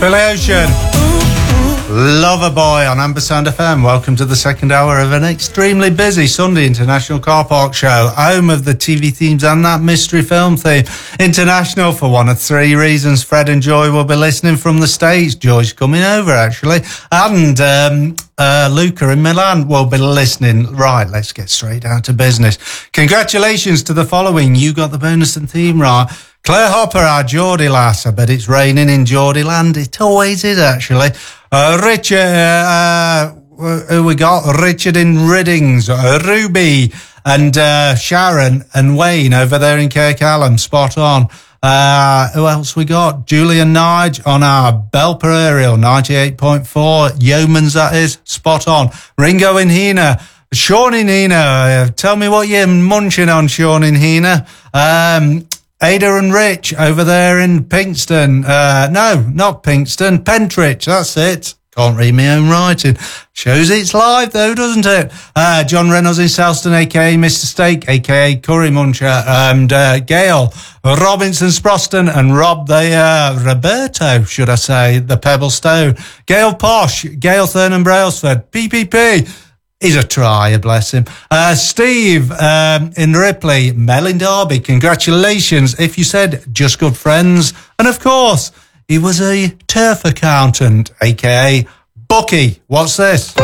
Billy Ocean, Loverboy on Ambersand FM. Welcome to the second hour of an extremely busy Sunday International Car Park Show, home of the TV themes and that mystery film theme. International for one of three reasons. Fred and Joy will be listening from the States. Joy's coming over, actually. And Luca in Milan will be listening. Right, let's get straight down to business. Congratulations to the following. You got the bonus and theme right. Claire Hopper, our Geordie lass. I bet it's raining in Geordie land. It always is, actually. Richard, who we got? Richard in Riddings, Ruby, and Sharon and Wayne over there in Kirkcallam. Spot on. Who else we got? Julian Nige on our Belper Aerial, 98.4. Yeomans, that is. Spot on. Ringo in Hina. Sean in Hina. Tell me what you're munching on, Sean in Hina. Ada and Rich over there in Pinkston. No, not Pinkston. Pentrich, that's it. Can't read my own writing. Shows it's live though, doesn't it? John Reynolds in Selston, a.k.a. Mr. Steak, a.k.a. Curry Muncher, and Gail Robinson Sproston, and Rob Roberto, should I say, the Pebble Stone. Gail Posh, Gail Thurnan Brailsford, PPP. He's a trier, bless him. Steve in Ripley, Mel in Derby, congratulations. If you said just good friends. And of course, he was a turf accountant, a.k.a. Bucky. What's this?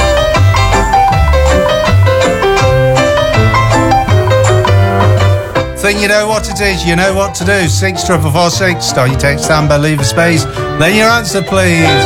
Think you know what it is, you know what to do. 64446, start your text, Amber, leave a space. Then your answer, please.